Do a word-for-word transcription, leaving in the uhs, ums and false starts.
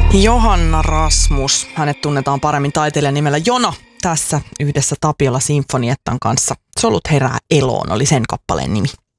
Johanna Rasmus, hänet tunnetaan paremmin taiteilijan nimellä Jona, tässä yhdessä Tapiola Sinfoniettan kanssa. Solut herää eloon oli sen kappaleen nimi.